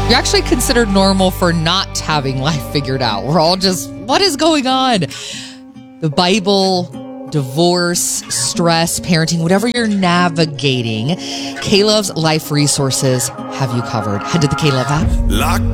You're actually considered normal for not having life figured out. We're all just, what is going on? The Bible, divorce, stress, parenting, whatever you're navigating, K-Love's life resources have you covered. Head to the K-Love app.